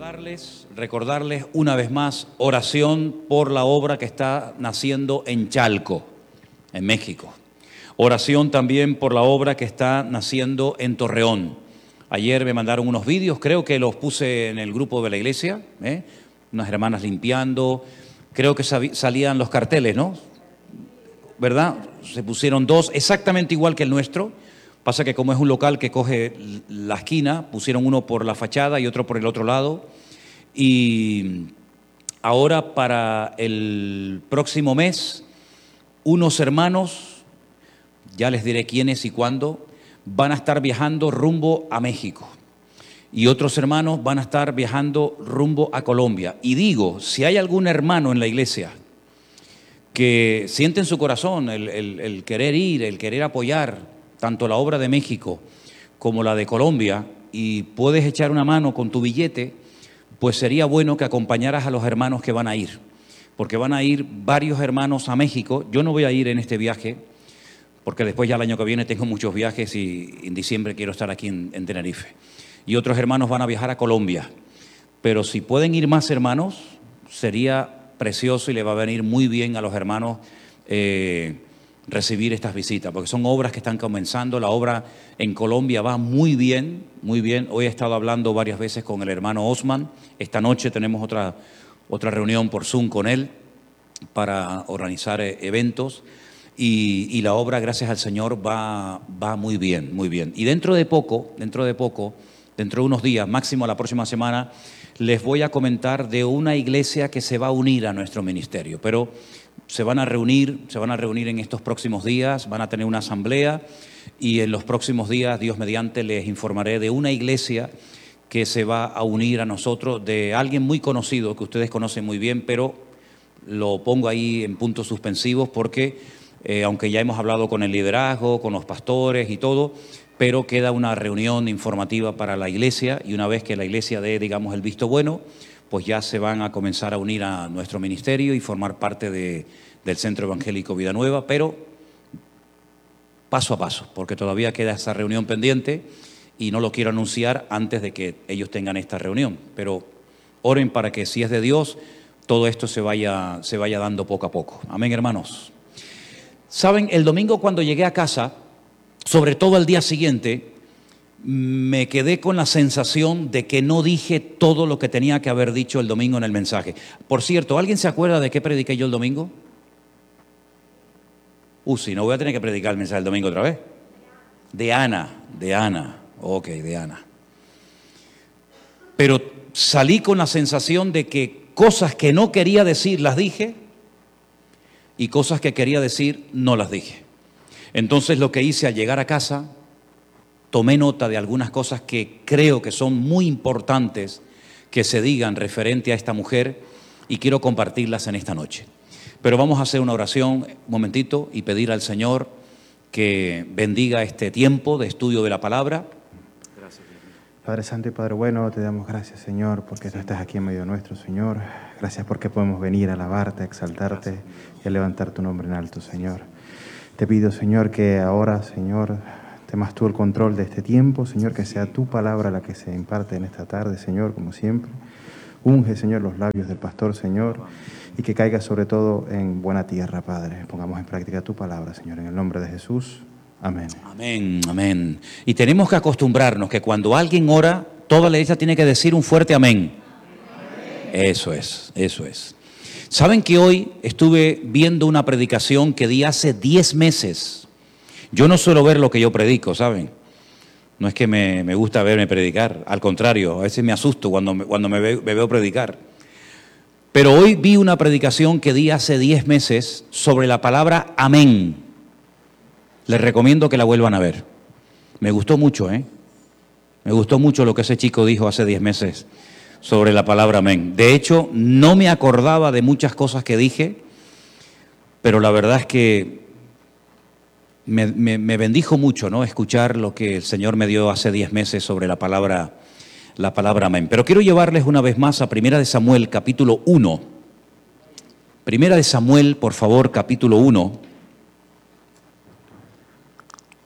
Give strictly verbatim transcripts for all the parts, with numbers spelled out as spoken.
Recordarles, recordarles una vez más, oración por la obra que está naciendo en Chalco, en México. Oración también por la obra que está naciendo en Torreón. Ayer me mandaron unos vídeos, creo que los puse en el grupo de la iglesia, ¿eh? Unas hermanas limpiando, creo que salían los carteles, ¿no? ¿Verdad? Se pusieron dos, exactamente igual que el nuestro. Pasa que como es un local que coge la esquina, pusieron uno por la fachada y otro por el otro lado. Y ahora para el próximo mes, unos hermanos, ya les diré quiénes y cuándo, van a estar viajando rumbo a México. Y otros hermanos van a estar viajando rumbo a Colombia. Y digo, si hay algún hermano en la iglesia que siente en su corazón el, el, el querer ir, el querer apoyar tanto la obra de México como la de Colombia, y puedes echar una mano con tu billete, pues sería bueno que acompañaras a los hermanos que van a ir, porque van a ir varios hermanos a México. Yo no voy a ir en este viaje, porque después ya el año que viene tengo muchos viajes y en diciembre quiero estar aquí en, en Tenerife. Y otros hermanos van a viajar a Colombia. Pero si pueden ir más hermanos, sería precioso y le va a venir muy bien a los hermanos eh, recibir estas visitas, porque son obras que están comenzando. La obra en Colombia va muy bien, muy bien. Hoy he estado hablando varias veces con el hermano Osman. Esta noche tenemos otra, otra reunión por Zoom con él para organizar eh, eventos. Y, y la obra, gracias al Señor, va, va muy bien, muy bien. Y dentro de poco, dentro de poco, dentro de unos días, máximo la próxima semana, les voy a comentar de una iglesia que se va a unir a nuestro ministerio. Pero se van a reunir, se van a reunir en estos próximos días, van a tener una asamblea y en los próximos días, Dios mediante, les informaré de una iglesia que se va a unir a nosotros, de alguien muy conocido que ustedes conocen muy bien, pero lo pongo ahí en puntos suspensivos porque eh, aunque ya hemos hablado con el liderazgo, con los pastores y todo, pero queda una reunión informativa para la iglesia, y una vez que la iglesia dé, digamos, el visto bueno, pues ya se van a comenzar a unir a nuestro ministerio y formar parte de, del Centro Evangélico Vida Nueva, pero paso a paso, porque todavía queda esa reunión pendiente y no lo quiero anunciar antes de que ellos tengan esta reunión. Pero oren para que, si es de Dios, todo esto se vaya, se vaya dando poco a poco. Amén, hermanos. Saben, el domingo cuando llegué a casa, sobre todo al día siguiente, me quedé con la sensación de que no dije todo lo que tenía que haber dicho el domingo en el mensaje. Por cierto, ¿alguien se acuerda de qué prediqué yo el domingo? Uh, si no voy a tener que predicar el mensaje el domingo otra vez. De Ana, de Ana, ok, de Ana. Pero salí con la sensación de que cosas que no quería decir las dije y cosas que quería decir no las dije. Entonces lo que hice al llegar a casa, tomé nota de algunas cosas que creo que son muy importantes que se digan referente a esta mujer y quiero compartirlas en esta noche. Pero vamos a hacer una oración un momentito y pedir al Señor que bendiga este tiempo de estudio de la palabra. Gracias, Padre Santo y Padre Bueno, te damos gracias, Señor, porque tú estás aquí en medio nuestro, Señor. Gracias porque podemos venir a alabarte, a exaltarte y a levantar tu nombre en alto, Señor. Te pido, Señor, que ahora, Señor, temas tú el control de este tiempo, Señor, que sea tu palabra la que se imparte en esta tarde, Señor, como siempre. Unge, Señor, los labios del pastor, Señor, y que caiga sobre todo en buena tierra, Padre. Pongamos en práctica tu palabra, Señor, en el nombre de Jesús. Amén. Amén, amén. Y tenemos que acostumbrarnos que cuando alguien ora, toda la iglesia tiene que decir un fuerte amén. Amén. Eso es, eso es. ¿Saben que hoy estuve viendo una predicación que di hace diez meses? Yo no suelo ver lo que yo predico, ¿saben? No es que me, me gusta verme predicar, al contrario, a veces me asusto cuando me, cuando me, ve, me veo predicar. Pero hoy vi una predicación que di hace diez meses sobre la palabra amén. Les recomiendo que la vuelvan a ver. Me gustó mucho, ¿eh? Me gustó mucho lo que ese chico dijo hace diez meses sobre la palabra amén. De hecho, no me acordaba de muchas cosas que dije, pero la verdad es que me, me, me bendijo mucho, ¿no?, escuchar lo que el Señor me dio hace diez meses sobre la palabra, la palabra amén. Pero quiero llevarles una vez más a Primera de Samuel, capítulo uno. Primera de Samuel, por favor, capítulo uno.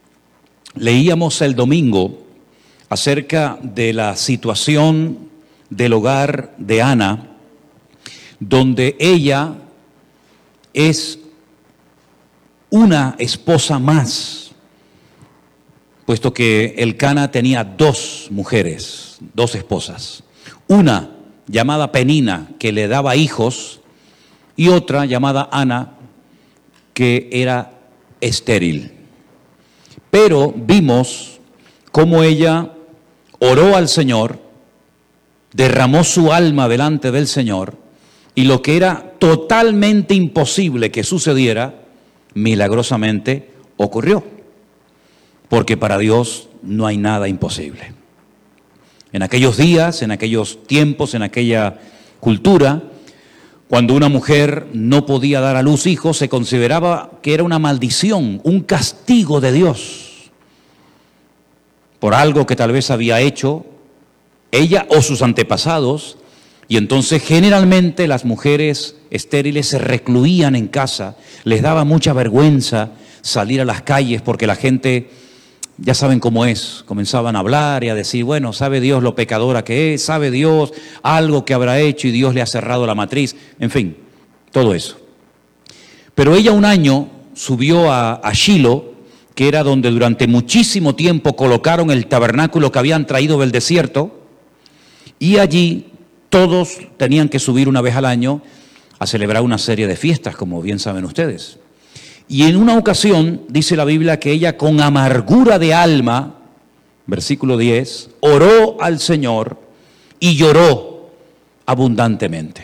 Leíamos el domingo acerca de la situación del hogar de Ana, donde ella es una esposa más, puesto que Elcana tenía dos mujeres, dos esposas. Una llamada Penina, que le daba hijos, y otra llamada Ana, que era estéril. Pero vimos cómo ella oró al Señor, derramó su alma delante del Señor, y lo que era totalmente imposible que sucediera, milagrosamente ocurrió. Porque para Dios no hay nada imposible. En aquellos días, en aquellos tiempos, en aquella cultura, cuando una mujer no podía dar a luz hijos, se consideraba que era una maldición, un castigo de Dios, por algo que tal vez había hecho ella o sus antepasados, y entonces generalmente las mujeres estériles se recluían en casa, les daba mucha vergüenza salir a las calles porque la gente, ya saben cómo es, comenzaban a hablar y a decir, bueno, sabe Dios lo pecadora que es, sabe Dios algo que habrá hecho y Dios le ha cerrado la matriz, en fin, todo eso. Pero ella un año subió a, a Shilo, que era donde durante muchísimo tiempo colocaron el tabernáculo que habían traído del desierto, y allí todos tenían que subir una vez al año a celebrar una serie de fiestas, como bien saben ustedes. Y en una ocasión, dice la Biblia, que ella con amargura de alma, versículo diez, oró al Señor y lloró abundantemente.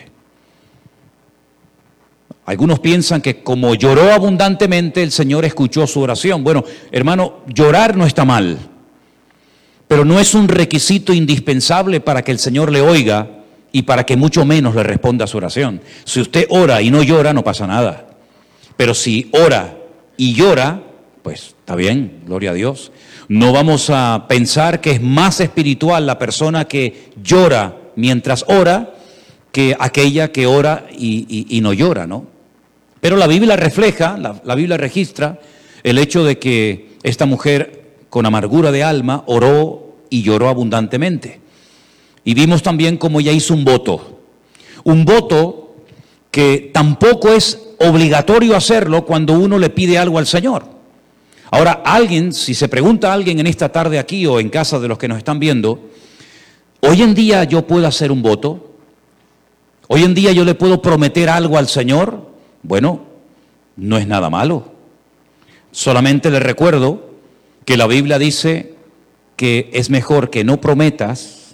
Algunos piensan que como lloró abundantemente, el Señor escuchó su oración. Bueno, hermano, llorar no está mal, pero no es un requisito indispensable para que el Señor le oiga y para que mucho menos le responda a su oración. Si usted ora y no llora, no pasa nada. Pero si ora y llora, pues está bien, gloria a Dios. No vamos a pensar que es más espiritual la persona que llora mientras ora que aquella que ora y, y, y no llora, ¿no? Pero la Biblia refleja, la, la Biblia registra el hecho de que esta mujer con amargura de alma oró y lloró abundantemente. Y vimos también cómo ella hizo un voto. Un voto que tampoco es obligatorio hacerlo cuando uno le pide algo al Señor. Ahora, alguien, si se pregunta a alguien en esta tarde aquí o en casa de los que nos están viendo, hoy en día yo puedo hacer un voto, hoy en día yo le puedo prometer algo al Señor. Bueno, no es nada malo. Solamente le recuerdo que la Biblia dice que es mejor que no prometas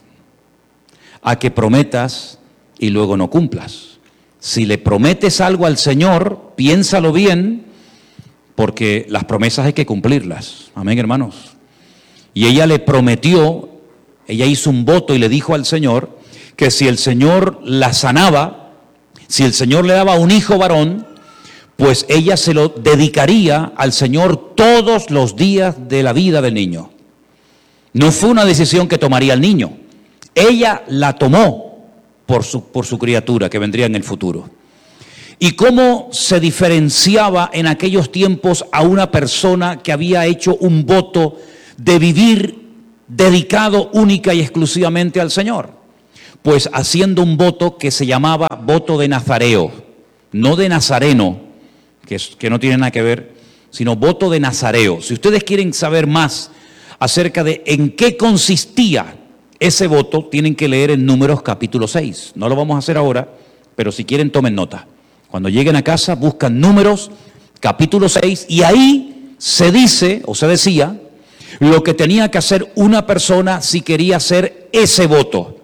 a que prometas y luego no cumplas. Si le prometes algo al Señor, piénsalo bien, porque las promesas hay que cumplirlas. Amén, hermanos. Y ella le prometió, ella hizo un voto y le dijo al Señor que si el Señor la sanaba, si el Señor le daba un hijo varón, pues ella se lo dedicaría al Señor todos los días de la vida del niño. No fue una decisión que tomaría el niño, ella la tomó por su, por su criatura que vendría en el futuro. Y cómo se diferenciaba en aquellos tiempos a una persona que había hecho un voto de vivir dedicado única y exclusivamente al Señor. Pues haciendo un voto que se llamaba voto de Nazareo, no de Nazareno, que, es, que no tiene nada que ver, sino voto de Nazareo. Si ustedes quieren saber más acerca de en qué consistía ese voto, tienen que leer en Números capítulo seis. No lo vamos a hacer ahora, pero si quieren tomen nota. Cuando lleguen a casa buscan Números capítulo seis y ahí se dice o se decía lo que tenía que hacer una persona si quería hacer ese voto.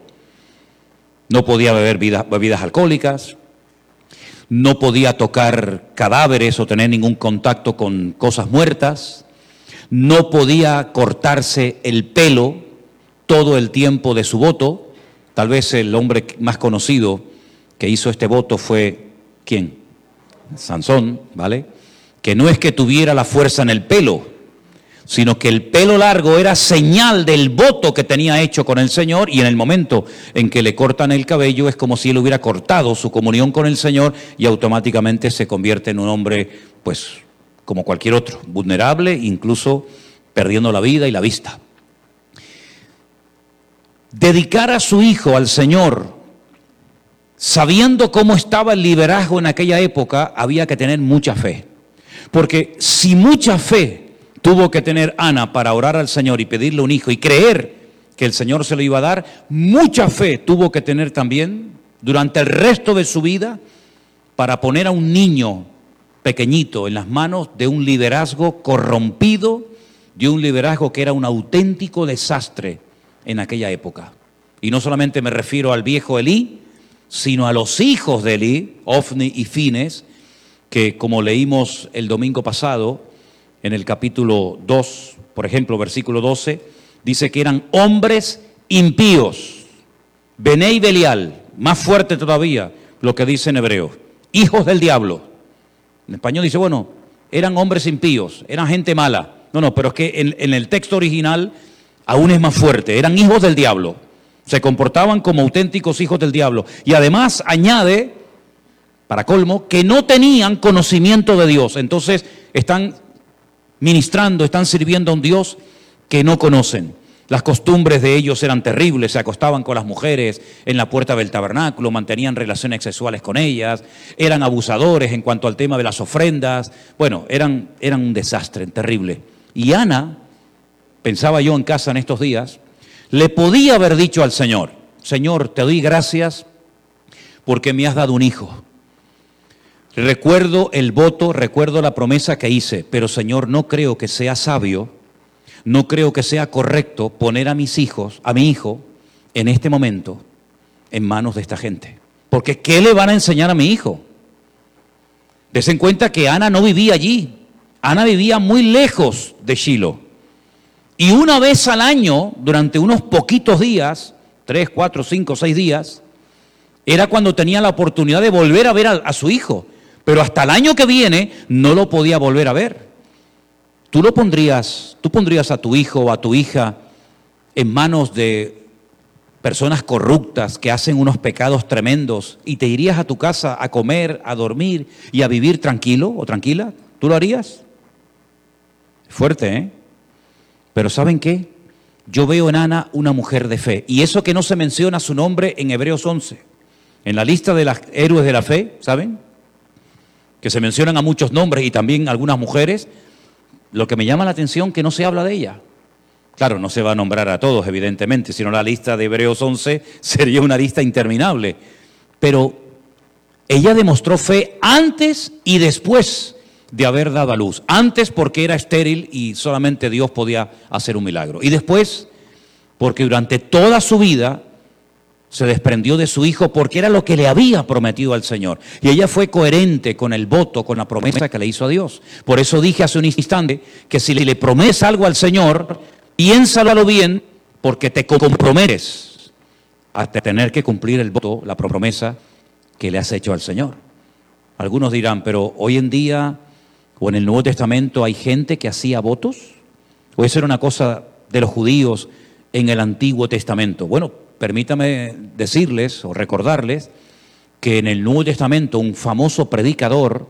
No podía beber bebidas, bebidas alcohólicas, no podía tocar cadáveres o tener ningún contacto con cosas muertas, no podía cortarse el pelo todo el tiempo de su voto. Tal vez el hombre más conocido que hizo este voto fue, ¿quién? Sansón, ¿vale? Que no es que tuviera la fuerza en el pelo, sino que el pelo largo era señal del voto que tenía hecho con el Señor, y en el momento en que le cortan el cabello es como si él hubiera cortado su comunión con el Señor y automáticamente se convierte en un hombre, pues, como cualquier otro, vulnerable, incluso perdiendo la vida y la vista. dedicar a su hijo al Señor, sabiendo cómo estaba el liderazgo en aquella época, había que tener mucha fe. Porque si mucha fe tuvo que tener Ana para orar al Señor y pedirle un hijo y creer que el Señor se lo iba a dar, mucha fe tuvo que tener también durante el resto de su vida para poner a un niño pequeñito en las manos de un liderazgo corrompido, de un liderazgo que era un auténtico desastre en aquella época. Y no solamente me refiero al viejo Elí, sino a los hijos de Elí, Ofni y Fines, que como leímos el domingo pasado, en el capítulo dos, por ejemplo, versículo doce, dice que eran hombres impíos, Bené y Belial, más fuerte todavía lo que dice en hebreo, hijos del diablo. En español dice, bueno, eran hombres impíos, eran gente mala. No, no, pero es que en, en el texto original aún es más fuerte, eran hijos del diablo. Se comportaban como auténticos hijos del diablo. Y además añade, para colmo, que no tenían conocimiento de Dios. Entonces están ministrando, están sirviendo a un Dios que no conocen. Las costumbres de ellos eran terribles, se acostaban con las mujeres en la puerta del tabernáculo, mantenían relaciones sexuales con ellas, eran abusadores en cuanto al tema de las ofrendas. Bueno, eran, eran un desastre terrible. Y Ana, pensaba yo en casa en estos días, le podía haber dicho al Señor, Señor, te doy gracias porque me has dado un hijo. Recuerdo el voto, recuerdo la promesa que hice, pero Señor, no creo que sea sabio, no creo que sea correcto poner a mis hijos, a mi hijo, en este momento, en manos de esta gente. Porque ¿qué le van a enseñar a mi hijo? Desen cuenta que Ana no vivía allí, Ana vivía muy lejos de Shiloh. Y una vez al año, durante unos poquitos días, tres, cuatro, cinco, seis días, era cuando tenía la oportunidad de volver a ver a, a su hijo. Pero hasta el año que viene no lo podía volver a ver. ¿Tú lo pondrías, tú pondrías a tu hijo o a tu hija en manos de personas corruptas que hacen unos pecados tremendos y te irías a tu casa a comer, a dormir y a vivir tranquilo o tranquila? ¿Tú lo harías? Fuerte, ¿eh? Pero ¿saben qué? Yo veo en Ana una mujer de fe. Y eso que no se menciona su nombre en Hebreos once. En la lista de los héroes de la fe, ¿saben? Que se mencionan a muchos nombres y también algunas mujeres. Lo que me llama la atención es que no se habla de ella. Claro, no se va a nombrar a todos, evidentemente. Si no, la lista de Hebreos once sería una lista interminable. Pero ella demostró fe antes y después de haber dado a luz. Antes porque era estéril y solamente Dios podía hacer un milagro. Y después porque durante toda su vida se desprendió de su hijo porque era lo que le había prometido al Señor. Y ella fue coherente con el voto, con la promesa que le hizo a Dios. Por eso dije hace un instante que si le prometes algo al Señor, piénsalo bien porque te comprometes a tener que cumplir el voto, la promesa que le has hecho al Señor. Algunos dirán, pero hoy en día o en el Nuevo Testamento hay gente que hacía votos, o eso era una cosa de los judíos en el Antiguo Testamento. Bueno, permítame decirles o recordarles que en el Nuevo Testamento un famoso predicador,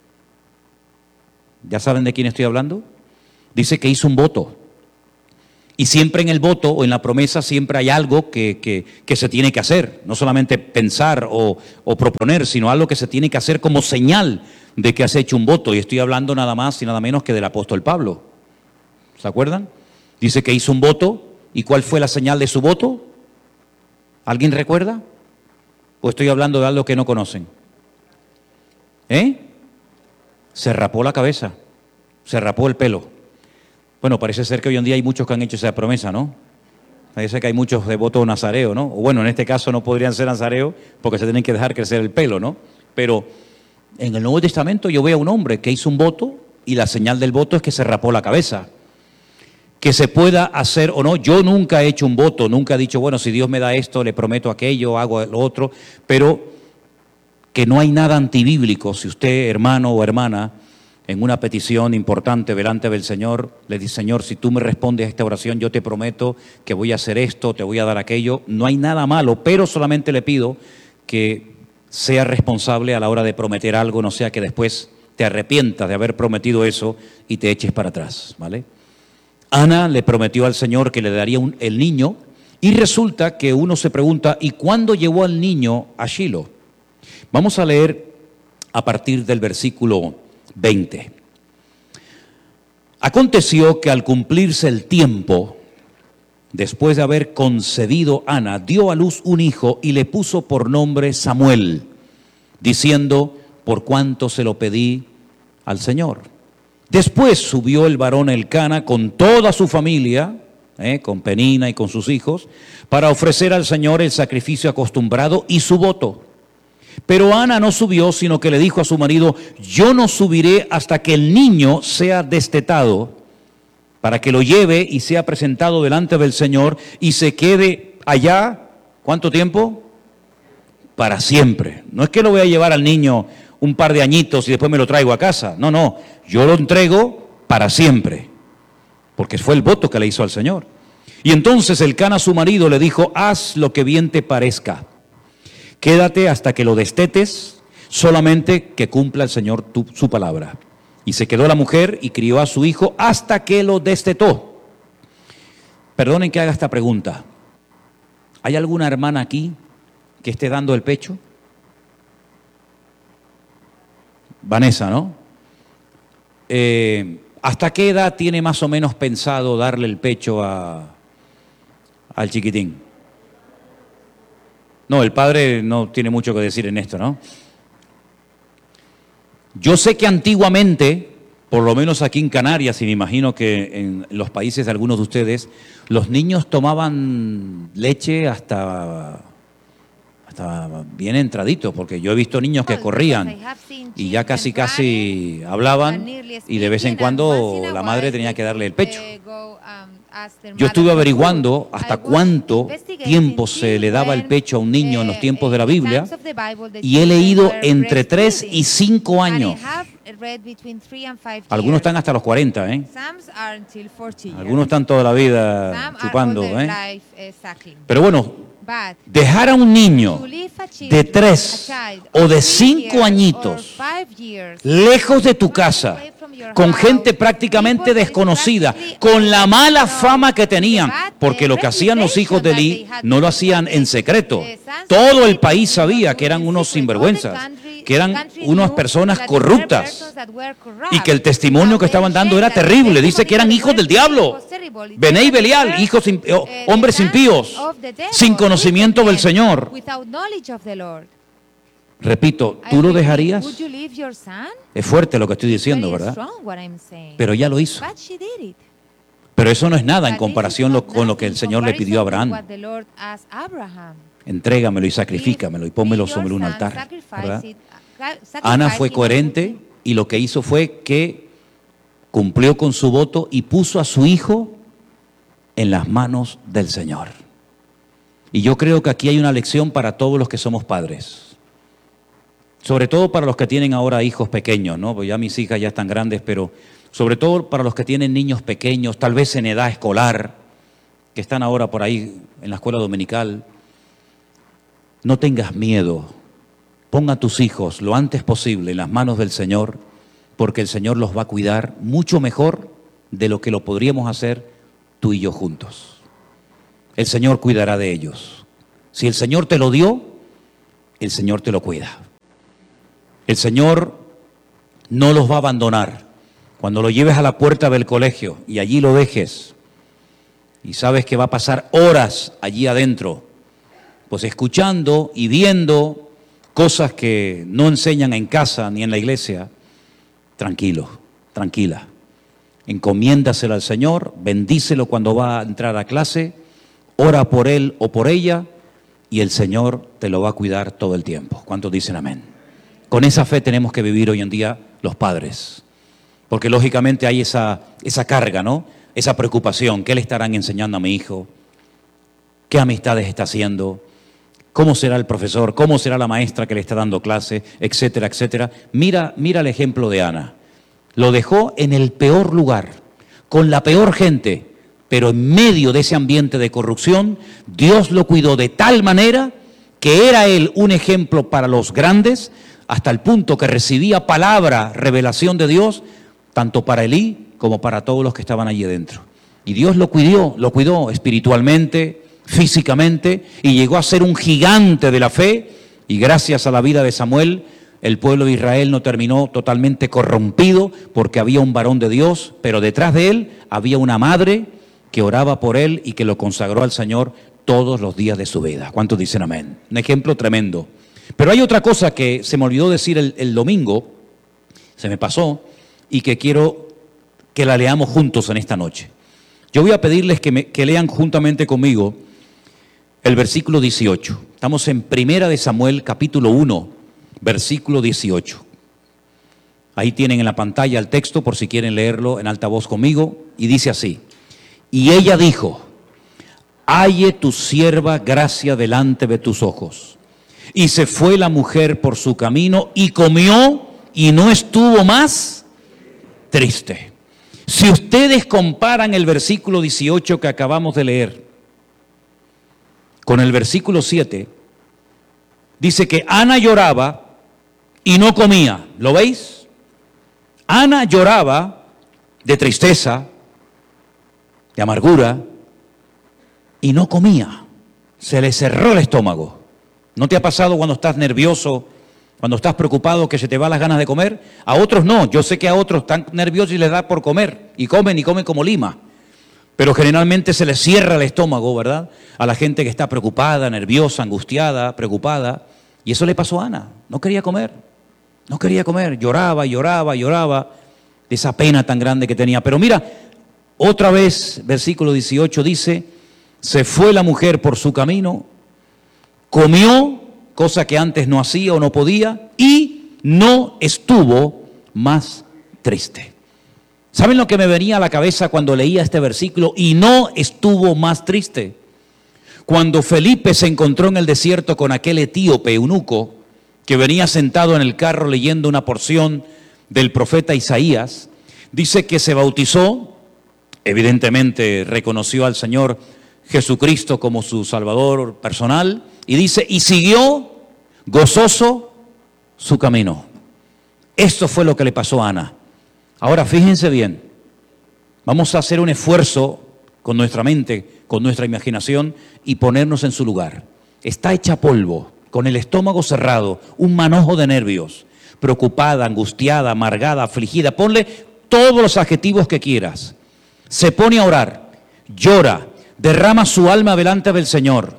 ¿ya saben de quién estoy hablando? Dice que hizo un voto. Y siempre en el voto o en la promesa siempre hay algo que, que, que se tiene que hacer. No solamente pensar o, o proponer, sino algo que se tiene que hacer como señal de que has hecho un voto. Y estoy hablando nada más y nada menos que del apóstol Pablo. ¿Se acuerdan? Dice que hizo un voto. ¿Y cuál fue la señal de su voto? ¿Alguien recuerda? ¿O estoy hablando de algo que no conocen? ¿Eh? Se rapó la cabeza. Se rapó el pelo. Bueno, parece ser que hoy en día hay muchos que han hecho esa promesa, ¿no? Parece que hay muchos devotos nazareos, ¿no? O bueno, en este caso no podrían ser nazareos porque se tienen que dejar crecer el pelo, ¿no? Pero en el Nuevo Testamento yo veo a un hombre que hizo un voto y la señal del voto es que se rapó la cabeza. Que se pueda hacer o no, yo nunca he hecho un voto, nunca he dicho, bueno, si Dios me da esto, le prometo aquello, hago lo otro, pero que no hay nada antibíblico. Si usted, hermano o hermana, en una petición importante delante del Señor, le dice, Señor, si tú me respondes a esta oración, yo te prometo que voy a hacer esto, te voy a dar aquello. No hay nada malo, pero solamente le pido que sea responsable a la hora de prometer algo, no sea que después te arrepientas de haber prometido eso y te eches para atrás, ¿vale? Ana le prometió al Señor que le daría un, el niño Y resulta que uno se pregunta, ¿y cuándo llevó al niño a Shilo? Vamos a leer a partir del versículo veinte. Aconteció que al cumplirse el tiempo, después de haber concebido Ana, dio a luz un hijo y le puso por nombre Samuel, diciendo, por cuanto se lo pedí al Señor. Después subió el varón Elcana con toda su familia, eh, con Penina y con sus hijos, para ofrecer al Señor el sacrificio acostumbrado y su voto. Pero Ana no subió, sino que le dijo a su marido, yo no subiré hasta que el niño sea destetado, para que lo lleve y sea presentado delante del Señor y se quede allá, ¿cuánto tiempo? Para siempre. No es que lo voy a llevar al niño un par de añitos y después me lo traigo a casa. No, no, yo lo entrego para siempre, porque fue el voto que le hizo al Señor. Y entonces Elcana, su marido, le dijo, haz lo que bien te parezca. Quédate hasta que lo destetes, solamente que cumpla el Señor tu, su palabra. Y se quedó la mujer y crió a su hijo hasta que lo destetó. Perdonen que haga esta pregunta. ¿Hay alguna hermana aquí que esté dando el pecho? Vanessa, ¿no? Eh, ¿Hasta qué edad tiene más o menos pensado darle el pecho a, al chiquitín? No, el padre no tiene mucho que decir en esto, ¿no? Yo sé que antiguamente, por lo menos aquí en Canarias, y me imagino que en los países de algunos de ustedes, los niños tomaban leche hasta, hasta bien entraditos, porque yo he visto niños que corrían y ya casi casi hablaban y de vez en cuando la madre tenía que darle el pecho. Yo estuve averiguando hasta cuánto tiempo se le daba el pecho a un niño en los tiempos de la Biblia y he leído entre tres y cinco años. Algunos están hasta los cuarenta, ¿eh? Algunos están toda la vida chupando, ¿eh? Pero bueno, dejar a un niño de tres o de cinco añitos lejos de tu casa, con gente prácticamente desconocida, con la mala fama que tenían, porque lo que hacían los hijos de Elí no lo hacían en secreto. Todo el país sabía que eran unos sinvergüenzas, que eran unas personas corruptas y que el testimonio que estaban dando era terrible. Dice que eran hijos del diablo, Bené y Belial, hijos, hombres impíos, sin conocimiento del Señor. Repito, ¿tú lo dejarías? Es fuerte lo que estoy diciendo, ¿verdad? Pero ya lo hizo. Pero eso no es nada en comparación con lo que el Señor le pidió a Abraham. Entrégamelo y sacrifícamelo y pónmelo sobre un altar, ¿verdad? Ana fue coherente y lo que hizo fue que cumplió con su voto y puso a su hijo en las manos del Señor. Y yo creo que aquí hay una lección para todos los que somos padres. Sobre todo para los que tienen ahora hijos pequeños, ¿no? Pues ya mis hijas ya están grandes, pero sobre todo para los que tienen niños pequeños, tal vez en edad escolar, que están ahora por ahí en la escuela dominical. No tengas miedo. Ponga a tus hijos lo antes posible en las manos del Señor, porque el Señor los va a cuidar mucho mejor de lo que lo podríamos hacer tú y yo juntos. El Señor cuidará de ellos. Si el Señor te lo dio, el Señor te lo cuida. El Señor no los va a abandonar. Cuando lo lleves a la puerta del colegio y allí lo dejes y sabes que va a pasar horas allí adentro, pues escuchando y viendo cosas que no enseñan en casa ni en la iglesia, tranquilo, tranquila. Encomiéndaselo al Señor, bendícelo cuando va a entrar a clase, ora por él o por ella y el Señor te lo va a cuidar todo el tiempo. ¿Cuántos dicen amén? Con esa fe tenemos que vivir hoy en día los padres, porque lógicamente hay esa, esa carga, ¿no? Esa preocupación. ¿Qué le estarán enseñando a mi hijo? ¿Qué amistades está haciendo? ¿Cómo será el profesor? ¿Cómo será la maestra que le está dando clase? Etcétera, etcétera. Mira, mira el ejemplo de Ana. Lo dejó en el peor lugar, con la peor gente, pero en medio de ese ambiente de corrupción, Dios lo cuidó de tal manera que era él un ejemplo para los grandes, hasta el punto que recibía palabra, revelación de Dios, tanto para Elí como para todos los que estaban allí adentro. Y Dios lo cuidó, lo cuidó espiritualmente, físicamente y llegó a ser un gigante de la fe, y gracias a la vida de Samuel, el pueblo de Israel no terminó totalmente corrompido porque había un varón de Dios, pero detrás de él había una madre que oraba por él y que lo consagró al Señor todos los días de su vida. ¿Cuántos dicen amén? Un ejemplo tremendo. Pero hay otra cosa que se me olvidó decir el, el domingo, se me pasó, y que quiero que la leamos juntos en esta noche. Yo voy a pedirles que, me, que lean juntamente conmigo el versículo dieciocho. Estamos en Primera de Samuel, capítulo uno, versículo dieciocho. Ahí tienen en la pantalla el texto por si quieren leerlo en alta voz conmigo, y dice así: y ella dijo, halle tu sierva gracia delante de tus ojos. Y se fue la mujer por su camino y comió y no estuvo más triste. Si ustedes comparan el versículo dieciocho que acabamos de leer con el versículo siete, dice que Ana lloraba y no comía. ¿Lo veis? Ana lloraba de tristeza, de amargura, y no comía. Se le cerró el estómago. ¿No te ha pasado cuando estás nervioso, cuando estás preocupado, que se te van las ganas de comer? A otros no. Yo sé que a otros están nerviosos y les da por comer. Y comen y comen como lima. Pero generalmente se les cierra el estómago, ¿verdad? A la gente que está preocupada, nerviosa, angustiada, preocupada. Y eso le pasó a Ana. No quería comer. No quería comer. Lloraba, lloraba, lloraba de esa pena tan grande que tenía. Pero mira, otra vez, versículo dieciocho dice, se fue la mujer por su camino, comió, cosa que antes no hacía o no podía, y no estuvo más triste. ¿Saben lo que me venía a la cabeza cuando leía este versículo? Y no estuvo más triste. Cuando Felipe se encontró en el desierto con aquel etíope eunuco que venía sentado en el carro leyendo una porción del profeta Isaías, dice que se bautizó, evidentemente reconoció al Señor Jesucristo como su Salvador personal, y dice, y siguió gozoso su camino. Esto fue lo que le pasó a Ana. Ahora fíjense bien, vamos a hacer un esfuerzo con nuestra mente, con nuestra imaginación, y ponernos en su lugar. Está hecha polvo, con el estómago cerrado, un manojo de nervios, preocupada, angustiada, amargada, afligida, ponle todos los adjetivos que quieras. Se pone a orar, llora, derrama su alma delante del Señor.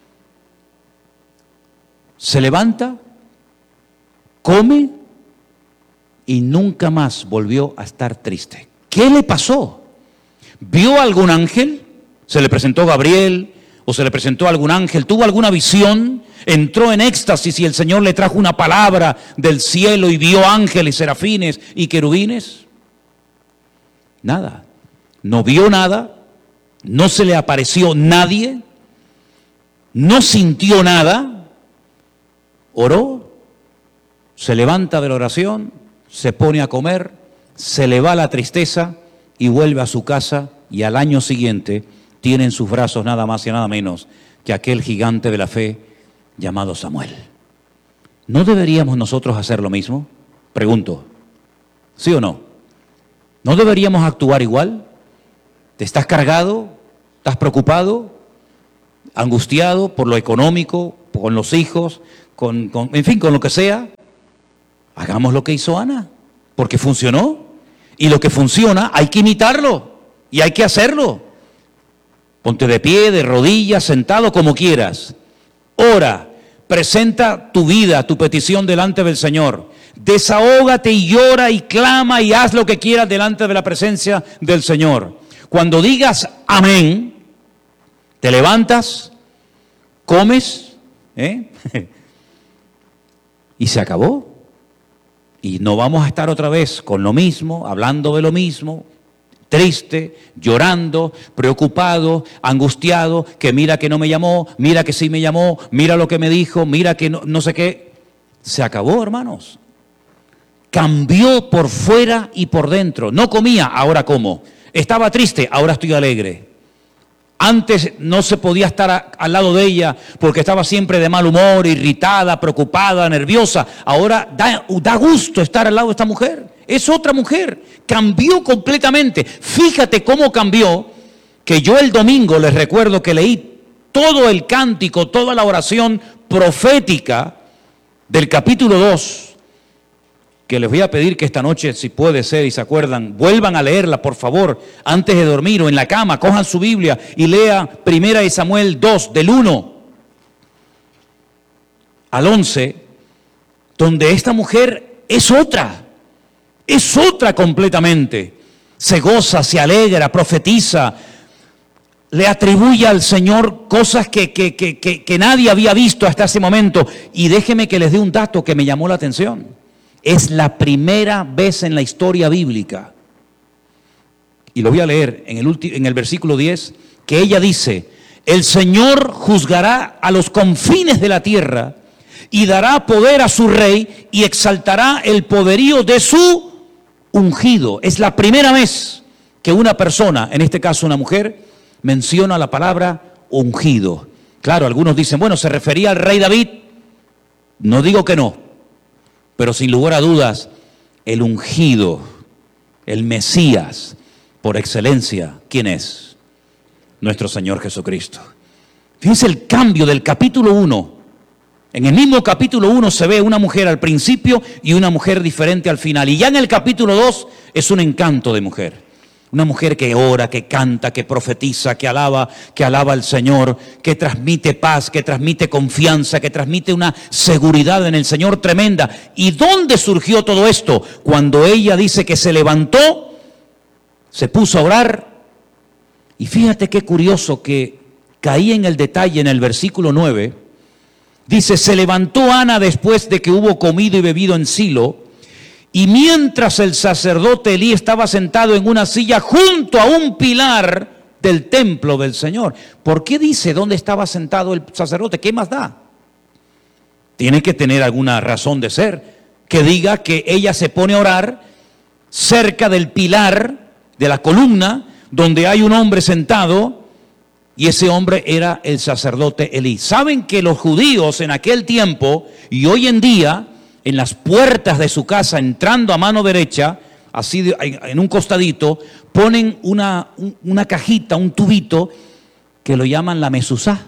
Se levanta, come y nunca más volvió a estar triste. ¿Qué le pasó? ¿Vio algún ángel? ¿Se le presentó Gabriel o se le presentó algún ángel? ¿Tuvo alguna visión? ¿Entró en éxtasis y el Señor le trajo una palabra del cielo y vio ángeles, serafines y querubines? Nada. No vio nada, no se le apareció nadie, no sintió nada, oró, se levanta de la oración, se pone a comer, se le va la tristeza y vuelve a su casa, y al año siguiente tiene en sus brazos nada más y nada menos que aquel gigante de la fe llamado Samuel. ¿No deberíamos nosotros hacer lo mismo? Pregunto, ¿sí o no? ¿No deberíamos actuar igual? ¿Te estás cargado? ¿Estás preocupado? ¿Angustiado por lo económico, con los hijos, con, con, en fin, con lo que sea? Hagamos lo que hizo Ana, porque funcionó. Y lo que funciona hay que imitarlo y hay que hacerlo. Ponte de pie, de rodillas, sentado, como quieras. Ora, presenta tu vida, tu petición delante del Señor. Desahógate y llora y clama y haz lo que quieras delante de la presencia del Señor. Cuando digas amén, te levantas, comes, ¿eh? y se acabó. Y no vamos a estar otra vez con lo mismo, hablando de lo mismo, triste, llorando, preocupado, angustiado, que mira que no me llamó, mira que sí me llamó, mira lo que me dijo, mira que no, no sé qué. Se acabó, hermanos. Cambió por fuera y por dentro. No comía, ahora como. Estaba triste, ahora estoy alegre. Antes no se podía estar a, al lado de ella porque estaba siempre de mal humor, irritada, preocupada, nerviosa. Ahora da, da gusto estar al lado de esta mujer. Es otra mujer. Cambió completamente. Fíjate cómo cambió, que yo el domingo les recuerdo que leí todo el cántico, toda la oración profética del capítulo dos, que les voy a pedir que esta noche, si puede ser y se acuerdan, vuelvan a leerla, por favor, antes de dormir o en la cama, cojan su Biblia y lea Primera de Samuel dos, del uno al once, donde esta mujer es otra, es otra completamente. Se goza, se alegra, profetiza, le atribuye al Señor cosas que, que, que, que, que nadie había visto hasta ese momento. Y déjeme que les dé un dato que me llamó la atención. Es la primera vez en la historia bíblica, y lo voy a leer en el, ulti- en el versículo diez, que ella dice: el Señor juzgará a los confines de la tierra y dará poder a su rey y exaltará el poderío de su ungido. Es la primera vez que una persona, en este caso una mujer, menciona la palabra ungido. Claro, algunos dicen, bueno, ¿se refería al rey David? No digo que no, pero sin lugar a dudas, el ungido, el Mesías, por excelencia, ¿quién es? Nuestro Señor Jesucristo. Fíjense el cambio del capítulo uno. En el mismo capítulo uno se ve una mujer al principio y una mujer diferente al final. Y ya en el capítulo dos es un encanto de mujer. Una mujer que ora, que canta, que profetiza, que alaba, que alaba al Señor, que transmite paz, que transmite confianza, que transmite una seguridad en el Señor tremenda. ¿Y dónde surgió todo esto? Cuando ella dice que se levantó, se puso a orar. Y fíjate qué curioso que caí en el detalle en el versículo nueve. Dice, se levantó Ana después de que hubo comido y bebido en Silo, y mientras el sacerdote Elí estaba sentado en una silla junto a un pilar del templo del Señor. ¿Por qué dice dónde estaba sentado el sacerdote? ¿Qué más da? Tiene que tener alguna razón de ser, que diga que ella se pone a orar cerca del pilar de la columna donde hay un hombre sentado. Y ese hombre era el sacerdote Elí. Saben que los judíos en aquel tiempo y hoy en día, en las puertas de su casa, entrando a mano derecha, así de, en un costadito, ponen una, una cajita, un tubito, que lo llaman la mezuzá,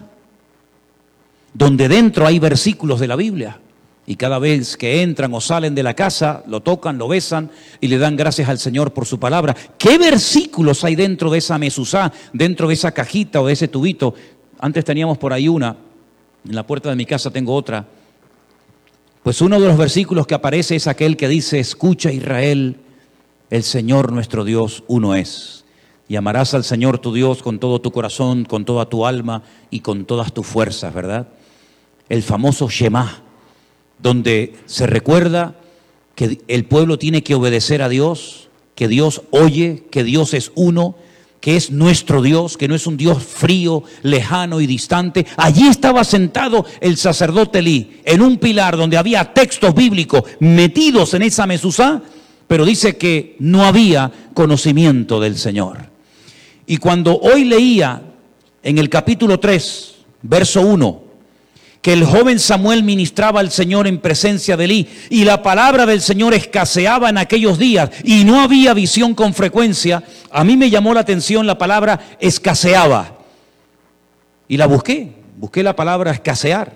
donde dentro hay versículos de la Biblia. Y cada vez que entran o salen de la casa, lo tocan, lo besan y le dan gracias al Señor por su palabra. ¿Qué versículos hay dentro de esa mezuzá, dentro de esa cajita o de ese tubito? Antes teníamos por ahí una, en la puerta de mi casa tengo otra. Pues uno de los versículos que aparece es aquel que dice, escucha Israel, el Señor nuestro Dios uno es. Y amarás al Señor tu Dios con todo tu corazón, con toda tu alma y con todas tus fuerzas, ¿verdad? El famoso Shema, donde se recuerda que el pueblo tiene que obedecer a Dios, que Dios oye, que Dios es uno, que es nuestro Dios, que no es un Dios frío, lejano y distante. Allí estaba sentado el sacerdote Elí, en un pilar donde había textos bíblicos metidos en esa mezuzá, pero dice que no había conocimiento del Señor. Y cuando hoy leía en el capítulo tres, verso uno, que el joven Samuel ministraba al Señor en presencia de Elí, y la palabra del Señor escaseaba en aquellos días, y no había visión con frecuencia, a mí me llamó la atención la palabra escaseaba. Y la busqué, busqué la palabra escasear,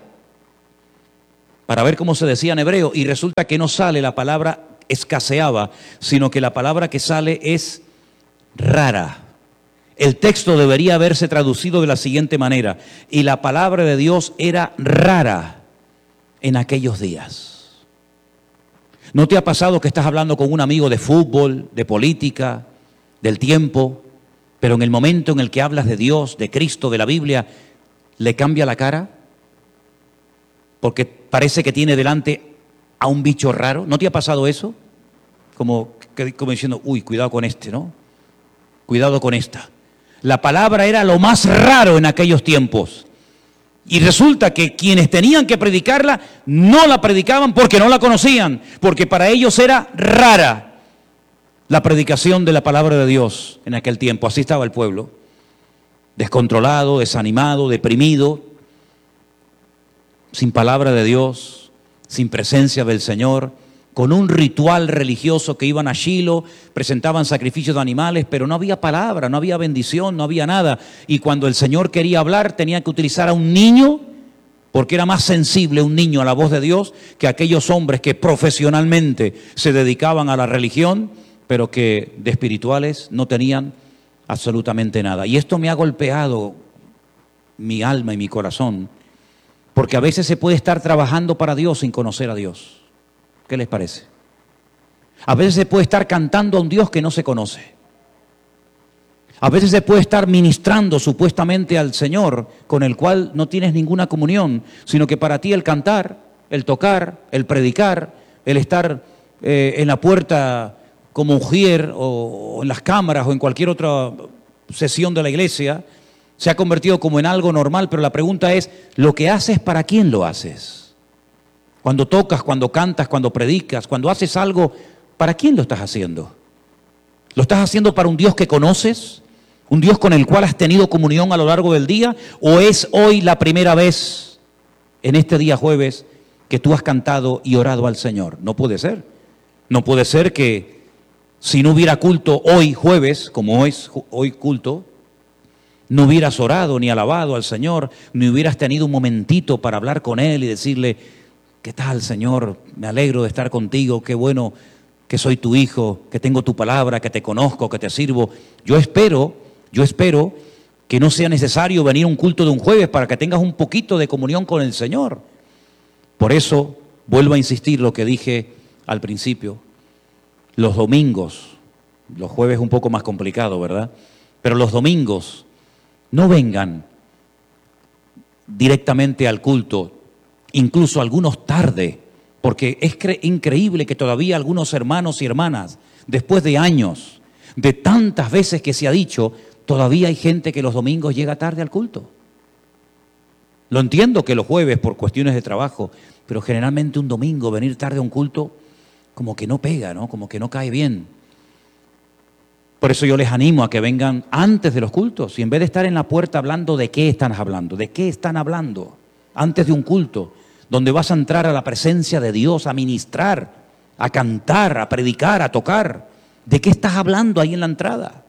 para ver cómo se decía en hebreo, y resulta que no sale la palabra escaseaba, sino que la palabra que sale es rara. El texto debería haberse traducido de la siguiente manera: y la palabra de Dios era rara en aquellos días. ¿No te ha pasado que estás hablando con un amigo de fútbol, de política, del tiempo, pero en el momento en el que hablas de Dios, de Cristo, de la Biblia, le cambia la cara? Porque parece que tiene delante a un bicho raro. ¿No te ha pasado eso? Como, como diciendo, uy, cuidado con este, ¿no? Cuidado con esta. La palabra era lo más raro en aquellos tiempos. Y resulta que quienes tenían que predicarla no la predicaban porque no la conocían, porque para ellos era rara la predicación de la palabra de Dios en aquel tiempo. Así estaba el pueblo, descontrolado, desanimado, deprimido, sin palabra de Dios, sin presencia del Señor, con un ritual religioso que iban a Shiloh, presentaban sacrificios de animales, pero no había palabra, no había bendición, no había nada. Y cuando el Señor quería hablar, tenía que utilizar a un niño, porque era más sensible un niño a la voz de Dios que aquellos hombres que profesionalmente se dedicaban a la religión, pero que de espirituales no tenían absolutamente nada. Y esto me ha golpeado mi alma y mi corazón, porque a veces se puede estar trabajando para Dios sin conocer a Dios. ¿Qué les parece? A veces se puede estar cantando a un Dios que no se conoce. A veces se puede estar ministrando supuestamente al Señor, con el cual no tienes ninguna comunión, sino que para ti el cantar, el tocar, el predicar, el estar eh, en la puerta como ujier o, o en las cámaras o en cualquier otra sesión de la iglesia, se ha convertido como en algo normal, pero la pregunta es, ¿lo que haces para quién lo haces? Cuando tocas, cuando cantas, cuando predicas, cuando haces algo, ¿para quién lo estás haciendo? ¿Lo estás haciendo para un Dios que conoces? ¿Un Dios con el cual has tenido comunión a lo largo del día? ¿O es hoy la primera vez, en este día jueves, que tú has cantado y orado al Señor? No puede ser. No puede ser que si no hubiera culto hoy jueves, como es hoy culto, no hubieras orado ni alabado al Señor, ni hubieras tenido un momentito para hablar con Él y decirle, ¿qué tal, Señor? Me alegro de estar contigo, qué bueno que soy tu hijo, que tengo tu palabra, que te conozco, que te sirvo. Yo espero, yo espero que no sea necesario venir a un culto de un jueves para que tengas un poquito de comunión con el Señor. Por eso, vuelvo a insistir lo que dije al principio, los domingos, los jueves un poco más complicado, ¿verdad? Pero los domingos, no vengan directamente al culto, incluso algunos tarde, porque es increíble que todavía algunos hermanos y hermanas, después de años, de tantas veces que se ha dicho, todavía hay gente que los domingos llega tarde al culto. Lo entiendo que los jueves por cuestiones de trabajo, pero generalmente un domingo venir tarde a un culto como que no pega, ¿no? Como que no cae bien. Por eso yo les animo a que vengan antes de los cultos y en vez de estar en la puerta hablando de qué están hablando, de qué están hablando, antes de un culto, donde vas a entrar a la presencia de Dios, a ministrar, a cantar, a predicar, a tocar. ¿De qué estás hablando ahí en la entrada?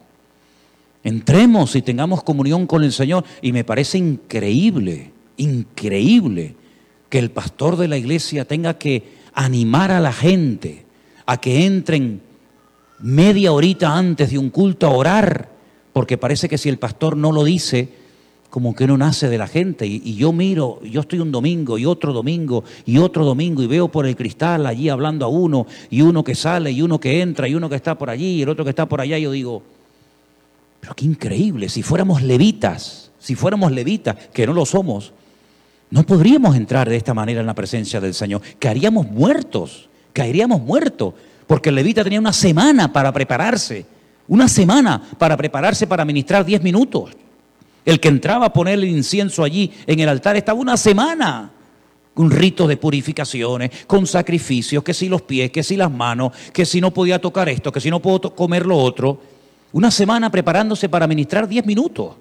Entremos y tengamos comunión con el Señor. Y me parece increíble, increíble que el pastor de la iglesia tenga que animar a la gente a que entren media horita antes de un culto a orar, porque parece que si el pastor no lo dice, como que no nace de la gente. Y, y yo miro, yo estoy un domingo y otro domingo y otro domingo y veo por el cristal allí hablando a uno y uno que sale y uno que entra y uno que está por allí y el otro que está por allá. Y yo digo, pero qué increíble, si fuéramos levitas, si fuéramos levitas, que no lo somos, no podríamos entrar de esta manera en la presencia del Señor. Caeríamos muertos, caeríamos muertos, porque el levita tenía una semana para prepararse, una semana para prepararse para ministrar diez minutos. El que entraba a poner el incienso allí en el altar estaba una semana con ritos de purificaciones, con sacrificios, que si los pies, que si las manos, que si no podía tocar esto, que si no puedo comer lo otro. Una semana preparándose para ministrar diez minutos.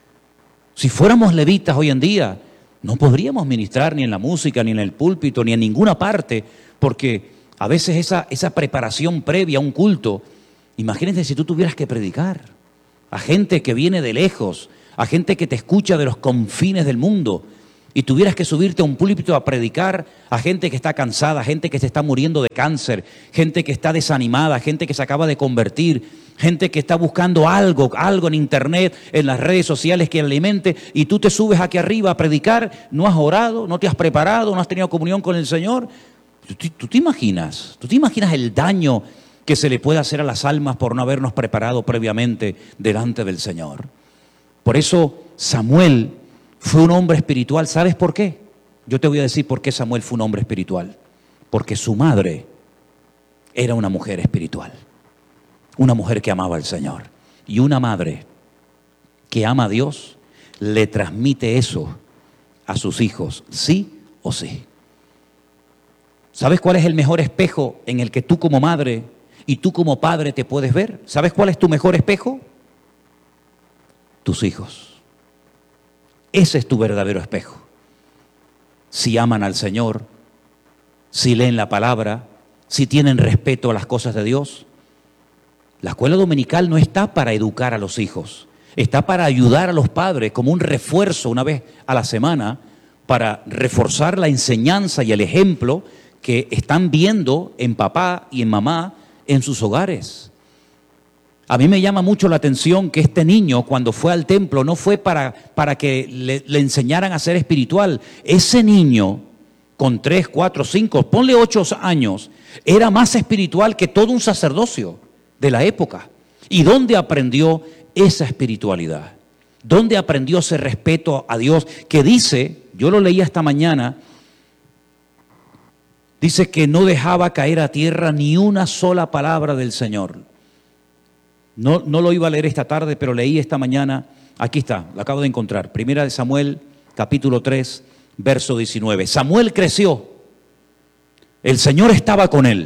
Si fuéramos levitas hoy en día, no podríamos ministrar ni en la música, ni en el púlpito, ni en ninguna parte, porque a veces esa, esa preparación previa a un culto, imagínense si tú tuvieras que predicar a gente que viene de lejos, a gente que te escucha de los confines del mundo, y tuvieras que subirte a un púlpito a predicar a gente que está cansada, gente que se está muriendo de cáncer, gente que está desanimada, gente que se acaba de convertir, gente que está buscando algo, algo en internet, en las redes sociales que alimente, y tú te subes aquí arriba a predicar, no has orado, no te has preparado, no has tenido comunión con el Señor. ¿Tú, tú te imaginas? ¿Tú te imaginas el daño que se le puede hacer a las almas por no habernos preparado previamente delante del Señor? Por eso Samuel fue un hombre espiritual. ¿Sabes por qué? Yo te voy a decir por qué Samuel fue un hombre espiritual. Porque su madre era una mujer espiritual. Una mujer que amaba al Señor. Y una madre que ama a Dios le transmite eso a sus hijos, sí o sí. ¿Sabes cuál es el mejor espejo en el que tú como madre y tú como padre te puedes ver? ¿Sabes cuál es tu mejor espejo? Tus hijos. Ese es tu verdadero espejo. Si aman al Señor, si leen la palabra, si tienen respeto a las cosas de Dios. La escuela dominical no está para educar a los hijos, está para ayudar a los padres como un refuerzo una vez a la semana para reforzar la enseñanza y el ejemplo que están viendo en papá y en mamá en sus hogares. A mí me llama mucho la atención que este niño, cuando fue al templo, no fue para, para que le, le enseñaran a ser espiritual. Ese niño, con tres, cuatro, cinco, ponle ocho años, era más espiritual que todo un sacerdocio de la época. ¿Y dónde aprendió esa espiritualidad? ¿Dónde aprendió ese respeto a Dios? Que dice, yo lo leí esta mañana, dice que no dejaba caer a tierra ni una sola palabra del Señor. No, no lo iba a leer esta tarde, pero leí esta mañana, aquí está, lo acabo de encontrar, Primera de Samuel, capítulo tres, verso diecinueve. Samuel creció, el Señor estaba con él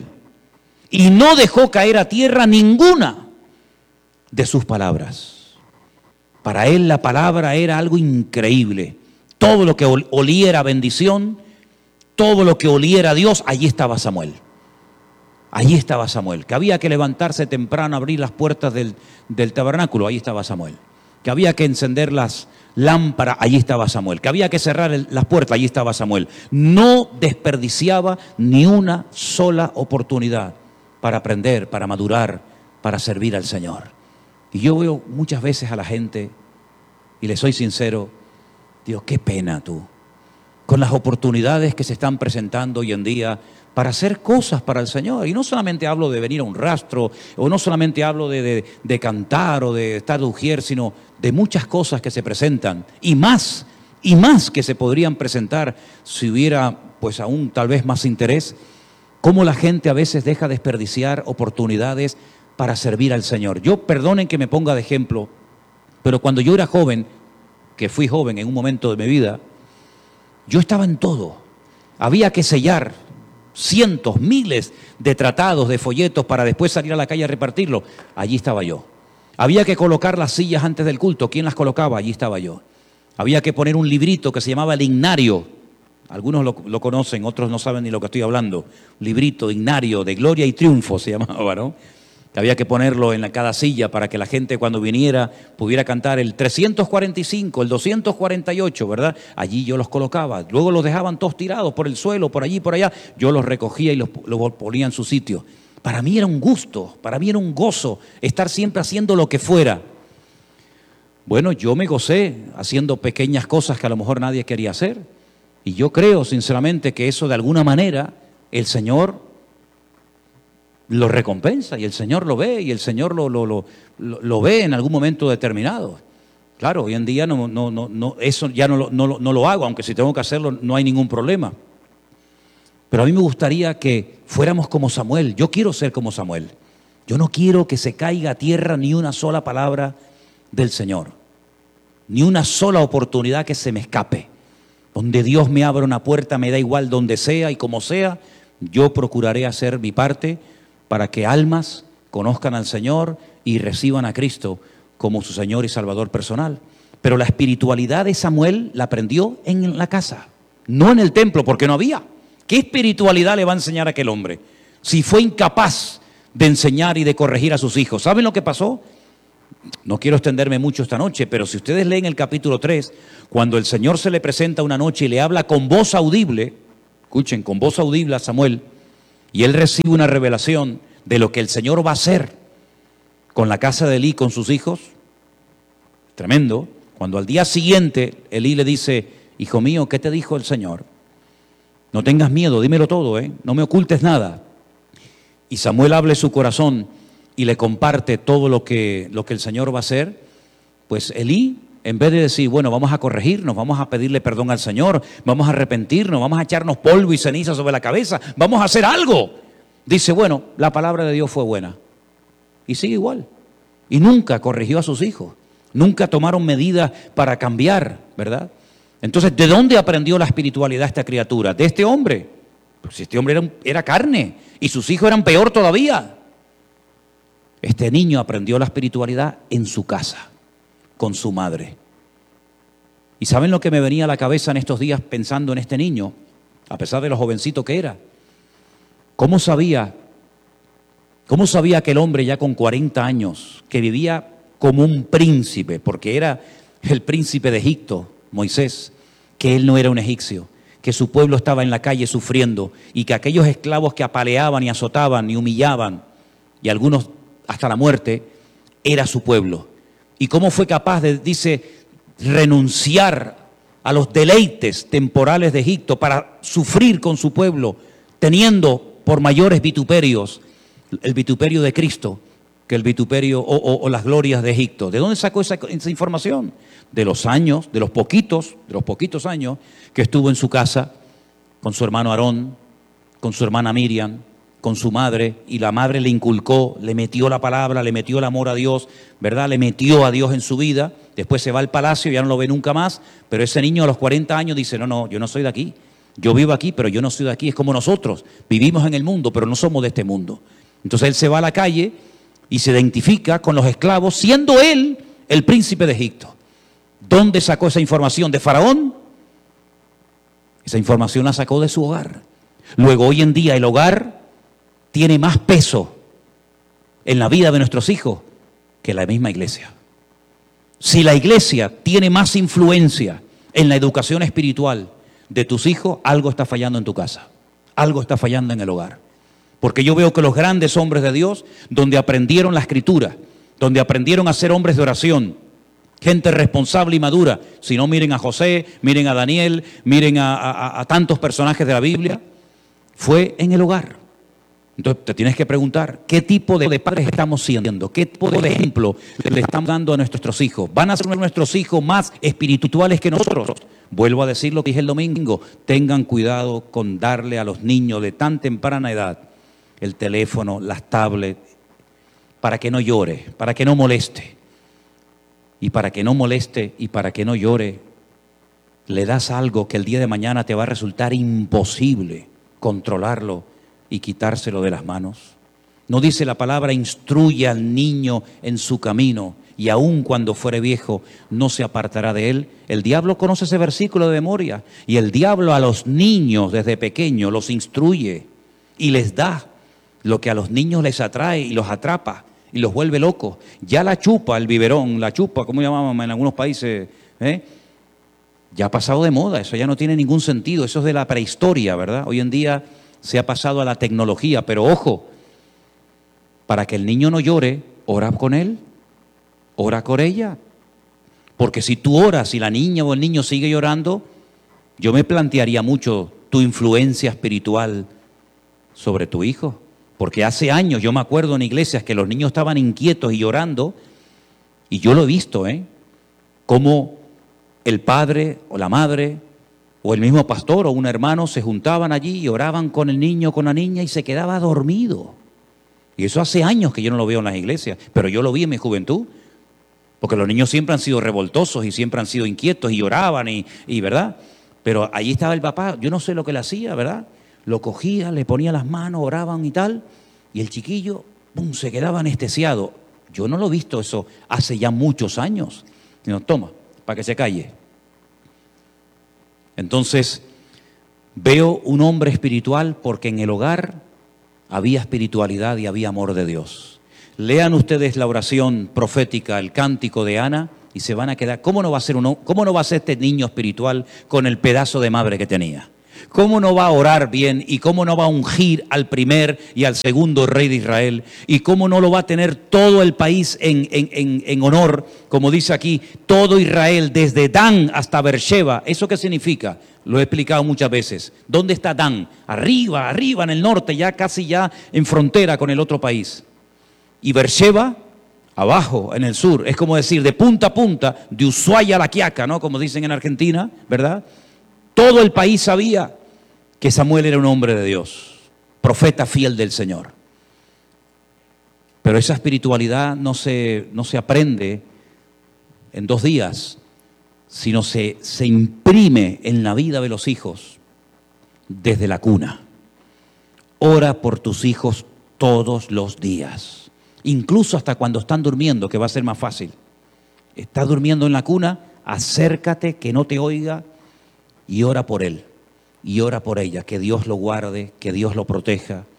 y no dejó caer a tierra ninguna de sus palabras. Para él la palabra era algo increíble. Todo lo que oliera bendición, todo lo que oliera Dios, allí estaba Samuel. Allí estaba Samuel. Que había que levantarse temprano, abrir las puertas del, del tabernáculo, allí estaba Samuel. Que había que encender las lámparas, allí estaba Samuel. Que había que cerrar el, las puertas, allí estaba Samuel. No desperdiciaba ni una sola oportunidad para aprender, para madurar, para servir al Señor. Y yo veo muchas veces a la gente, y le soy sincero, digo, qué pena tú, con las oportunidades que se están presentando hoy en día para hacer cosas para el Señor. Y no solamente hablo de venir a un rastro, o no solamente hablo de, de, de cantar o de estar de ujier, sino de muchas cosas que se presentan, y más, y más que se podrían presentar si hubiera pues aún tal vez más interés. Cómo la gente a veces deja desperdiciar oportunidades para servir al Señor. Yo, perdonen que me ponga de ejemplo, pero cuando yo era joven, que fui joven en un momento de mi vida, yo estaba en todo. Había que sellar cientos, miles de tratados, de folletos para después salir a la calle a repartirlo. Allí estaba yo. Había que colocar las sillas antes del culto. ¿Quién las colocaba? Allí estaba yo. Había que poner un librito que se llamaba el Ignario. Algunos lo, lo conocen, otros no saben ni lo que estoy hablando. Un librito, Ignario, de Gloria y Triunfo se llamaba, ¿no? Que había que ponerlo en la, cada silla para que la gente cuando viniera pudiera cantar el trescientos cuarenta y cinco, el doscientos cuarenta y ocho, ¿verdad? Allí yo los colocaba. Luego los dejaban todos tirados por el suelo, por allí, por allá. Yo los recogía y los, los ponía en su sitio. Para mí era un gusto, para mí era un gozo estar siempre haciendo lo que fuera. Bueno, yo me gocé haciendo pequeñas cosas que a lo mejor nadie quería hacer. Y yo creo sinceramente que eso de alguna manera el Señor lo recompensa, y el Señor lo ve, y el Señor lo, lo, lo, lo ve en algún momento determinado. Claro, hoy en día no, no, no, no, eso ya no, no, no lo hago, aunque si tengo que hacerlo no hay ningún problema. Pero a mí me gustaría que fuéramos como Samuel. Yo quiero ser como Samuel. Yo no quiero que se caiga a tierra ni una sola palabra del Señor, ni una sola oportunidad que se me escape. Donde Dios me abra una puerta, me da igual donde sea y como sea, yo procuraré hacer mi parte para que almas conozcan al Señor y reciban a Cristo como su Señor y Salvador personal. Pero la espiritualidad de Samuel la aprendió en la casa, no en el templo, porque no había. ¿Qué espiritualidad le va a enseñar a aquel hombre si fue incapaz de enseñar y de corregir a sus hijos? ¿Saben lo que pasó? No quiero extenderme mucho esta noche, pero si ustedes leen el capítulo tres, cuando el Señor se le presenta una noche y le habla con voz audible, escuchen, con voz audible a Samuel, y él recibe una revelación de lo que el Señor va a hacer con la casa de Elí, con sus hijos. Tremendo. Cuando al día siguiente Elí le dice, hijo mío, ¿qué te dijo el Señor? No tengas miedo, dímelo todo, ¿eh? No me ocultes nada. Y Samuel abre su corazón y le comparte todo lo que, lo que el Señor va a hacer. Pues Elí, en vez de decir, bueno, vamos a corregirnos, vamos a pedirle perdón al Señor, vamos a arrepentirnos, vamos a echarnos polvo y ceniza sobre la cabeza, vamos a hacer algo, dice, bueno, la palabra de Dios fue buena. Y sigue igual. Y nunca corrigió a sus hijos, nunca tomaron medidas para cambiar, ¿verdad? Entonces, ¿de dónde aprendió la espiritualidad esta criatura? De este hombre. Pues este hombre era, un, era carne y sus hijos eran peor todavía. Este niño aprendió la espiritualidad en su casa, con su madre. ¿Y saben lo que me venía a la cabeza en estos días pensando en este niño? A pesar de lo jovencito que era. ¿Cómo sabía? ¿Cómo sabía aquel hombre ya con cuarenta años, que vivía como un príncipe, porque era el príncipe de Egipto, Moisés, que él no era un egipcio, que su pueblo estaba en la calle sufriendo y que aquellos esclavos que apaleaban y azotaban y humillaban, y algunos hasta la muerte, era su pueblo? ¿Y cómo fue capaz de, dice, renunciar a los deleites temporales de Egipto para sufrir con su pueblo, teniendo por mayores vituperios el vituperio de Cristo que el vituperio o, o, o las glorias de Egipto? ¿De dónde sacó esa, esa información? De los años, de los poquitos, de los poquitos años que estuvo en su casa con su hermano Aarón, con su hermana Miriam, con su madre, y la madre le inculcó, le metió la palabra, le metió el amor a Dios, ¿verdad? Le metió a Dios en su vida. Después se va al palacio, ya no lo ve nunca más, pero ese niño a los cuarenta años dice, no, no, yo no soy de aquí. Yo vivo aquí, pero yo no soy de aquí. Es como nosotros, vivimos en el mundo, pero no somos de este mundo. Entonces él se va a la calle y se identifica con los esclavos, siendo él el príncipe de Egipto. ¿Dónde sacó esa información? ¿De Faraón? Esa información la sacó de su hogar. Luego, hoy en día, el hogar tiene más peso en la vida de nuestros hijos que la misma iglesia. Si la iglesia tiene más influencia en la educación espiritual de tus hijos, algo está fallando en tu casa, algo está fallando en el hogar. Porque yo veo que los grandes hombres de Dios, donde aprendieron la escritura, donde aprendieron a ser hombres de oración, gente responsable y madura, si no, miren a José, miren a Daniel, miren a, a, a tantos personajes de la Biblia, fue en el hogar. Entonces te tienes que preguntar, ¿qué tipo de padres estamos siendo? ¿Qué tipo de ejemplo le estamos dando a nuestros hijos? ¿Van a ser nuestros hijos más espirituales que nosotros? Vuelvo a decir lo que dije el domingo, tengan cuidado con darle a los niños de tan temprana edad el teléfono, las tablets, para que no llore, para que no moleste. Y para que no moleste y para que no llore, le das algo que el día de mañana te va a resultar imposible controlarlo y quitárselo de las manos. ¿No dice la palabra, instruye al niño en su camino y aun cuando fuere viejo no se apartará de él? El diablo conoce ese versículo de memoria y el diablo a los niños desde pequeños los instruye y les da lo que a los niños les atrae y los atrapa y los vuelve locos. Ya la chupa, el biberón, la chupa, como llamábamos en algunos países, ¿eh? Ya ha pasado de moda, eso ya no tiene ningún sentido, eso es de la prehistoria, ¿verdad? Hoy en día se ha pasado a la tecnología, pero ojo, para que el niño no llore, ora con él, ora con ella, porque si tú oras y la niña o el niño sigue llorando, yo me plantearía mucho tu influencia espiritual sobre tu hijo. Porque hace años yo me acuerdo en iglesias que los niños estaban inquietos y llorando, y yo lo he visto, ¿eh? Cómo el padre o la madre o el mismo pastor o un hermano se juntaban allí y oraban con el niño o con la niña y se quedaba dormido. Y eso hace años que yo no lo veo en las iglesias, pero yo lo vi en mi juventud, porque los niños siempre han sido revoltosos y siempre han sido inquietos y lloraban, y, y ¿verdad? Pero allí estaba el papá, yo no sé lo que le hacía, ¿verdad? Lo cogía, le ponía las manos, oraban y tal, y el chiquillo, ¡pum!, se quedaba anestesiado. Yo no lo he visto eso hace ya muchos años. Sino, toma, para que se calle. Entonces, veo un hombre espiritual porque en el hogar había espiritualidad y había amor de Dios. Lean ustedes la oración profética, el cántico de Ana, y se van a quedar, ¿cómo no va a ser uno, cómo no va a ser este niño espiritual con el pedazo de madre que tenía? ¿Cómo no va a orar bien y cómo no va a ungir al primer y al segundo rey de Israel? ¿Y cómo no lo va a tener todo el país en, en, en, en honor? Como dice aquí, todo Israel, desde Dan hasta Beersheba. ¿Eso qué significa? Lo he explicado muchas veces. ¿Dónde está Dan? Arriba, arriba en el norte, ya casi ya en frontera con el otro país. Y Beersheba, abajo en el sur. Es como decir, de punta a punta, de Ushuaia a La Quiaca, ¿no? Como dicen en Argentina, ¿verdad? Todo el país sabía que Samuel era un hombre de Dios, profeta fiel del Señor. Pero esa espiritualidad no se, no se aprende en dos días, sino se, se imprime en la vida de los hijos desde la cuna. Ora por tus hijos todos los días, incluso hasta cuando están durmiendo, que va a ser más fácil. Estás durmiendo en la cuna, acércate, que no te oiga, y ora por él, y ora por ella, que Dios lo guarde, que Dios lo proteja,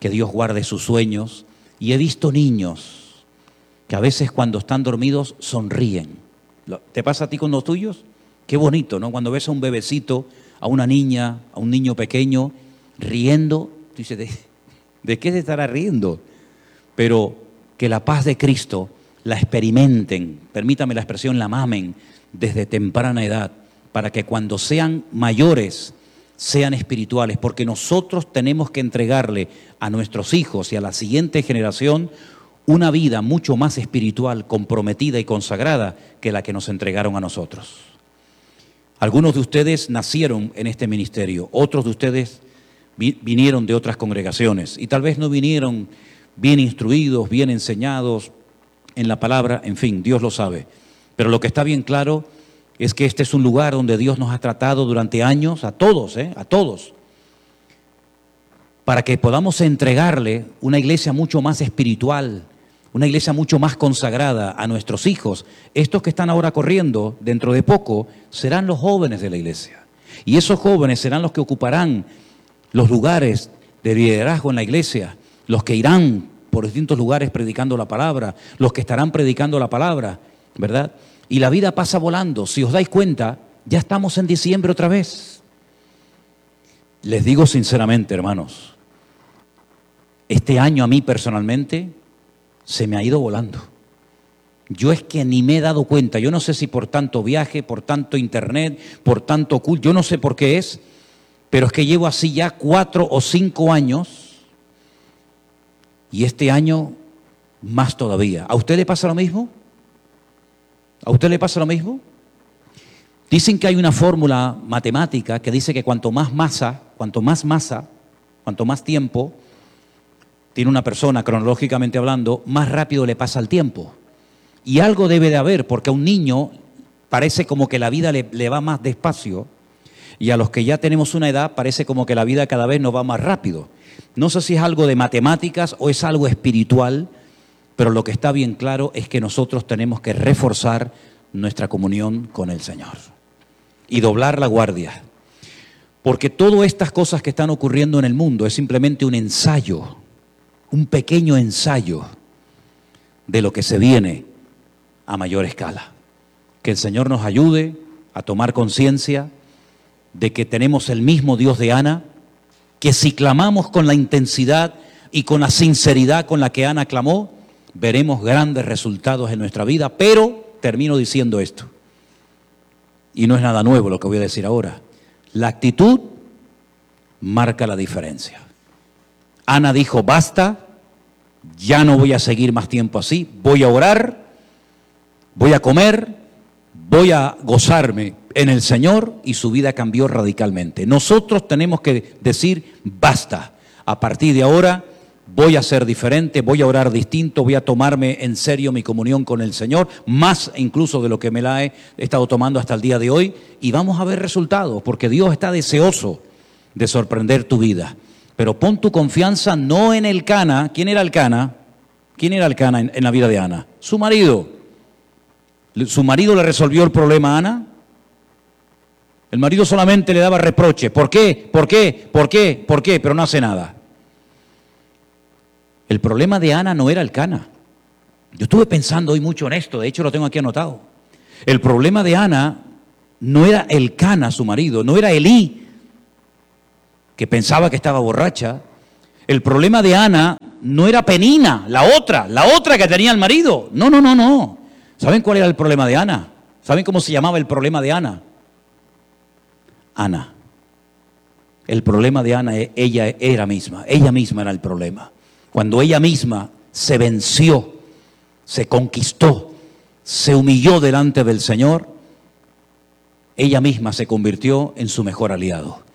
que Dios guarde sus sueños. Y he visto niños que a veces cuando están dormidos sonríen. ¿Te pasa a ti con los tuyos? Qué bonito, ¿no? Cuando ves a un bebecito, a una niña, a un niño pequeño, riendo, tú dices, ¿de, ¿de qué se estará riendo? Pero que la paz de Cristo la experimenten, permítame la expresión, la mamen desde temprana edad, para que cuando sean mayores sean espirituales, porque nosotros tenemos que entregarle a nuestros hijos y a la siguiente generación una vida mucho más espiritual, comprometida y consagrada que la que nos entregaron a nosotros. Algunos de ustedes nacieron en este ministerio, otros de ustedes vi- vinieron de otras congregaciones y tal vez no vinieron bien instruidos, bien enseñados en la palabra, en fin, Dios lo sabe. Pero lo que está bien claro es que este es un lugar donde Dios nos ha tratado durante años, a todos, ¿eh? a todos, para que podamos entregarle una iglesia mucho más espiritual, una iglesia mucho más consagrada a nuestros hijos. Estos que están ahora corriendo, dentro de poco, serán los jóvenes de la iglesia. Y esos jóvenes serán los que ocuparán los lugares de liderazgo en la iglesia, los que irán por distintos lugares predicando la palabra, los que estarán predicando la palabra, ¿verdad? Y la vida pasa volando. Si os dais cuenta, ya estamos en diciembre otra vez. Les digo sinceramente, hermanos, este año a mí personalmente se me ha ido volando. Yo es que ni me he dado cuenta. Yo no sé si por tanto viaje, por tanto internet, por tanto culto, yo no sé por qué es, pero es que llevo así ya cuatro o cinco años y este año más todavía. ¿A usted le pasa lo mismo? ¿A usted le pasa lo mismo? Dicen que hay una fórmula matemática que dice que cuanto más masa, cuanto más masa, cuanto más tiempo tiene una persona, cronológicamente hablando, más rápido le pasa el tiempo. Y algo debe de haber, porque a un niño parece como que la vida le, le va más despacio, y a los que ya tenemos una edad parece como que la vida cada vez nos va más rápido. No sé si es algo de matemáticas o es algo espiritual, pero lo que está bien claro es que nosotros tenemos que reforzar nuestra comunión con el Señor y doblar la guardia. Porque todas estas cosas que están ocurriendo en el mundo es simplemente un ensayo, un pequeño ensayo de lo que se viene a mayor escala. Que el Señor nos ayude a tomar conciencia de que tenemos el mismo Dios de Ana, que si clamamos con la intensidad y con la sinceridad con la que Ana clamó, veremos grandes resultados en nuestra vida. Pero termino diciendo esto, y no es nada nuevo lo que voy a decir ahora. La actitud marca la diferencia. Ana dijo, basta, ya no voy a seguir más tiempo así, voy a orar, voy a comer, voy a gozarme en el Señor, y su vida cambió radicalmente. Nosotros tenemos que decir, basta, a partir de ahora voy a ser diferente, voy a orar distinto, voy a tomarme en serio mi comunión con el Señor, más incluso de lo que me la he estado tomando hasta el día de hoy, y vamos a ver resultados, porque Dios está deseoso de sorprender tu vida. Pero pon tu confianza no en el Cana. ¿Quién era el Cana? ¿Quién era el Cana en, en la vida de Ana? Su marido. ¿Su marido le resolvió el problema a Ana? El marido solamente le daba reproche. ¿Por qué? ¿Por qué? ¿Por qué? ¿Por qué? Pero no hace nada. El problema de Ana no era el Cana. Yo estuve pensando hoy mucho en esto, de hecho lo tengo aquí anotado. El problema de Ana no era el Cana, su marido, no era Elí, que pensaba que estaba borracha. El problema de Ana no era Penina, la otra, la otra que tenía el marido. No, no, no, no. ¿Saben cuál era el problema de Ana? ¿Saben cómo se llamaba el problema de Ana? Ana. El problema de Ana, ella era misma, ella misma era el problema. Cuando ella misma se venció, se conquistó, se humilló delante del Señor, ella misma se convirtió en su mejor aliado.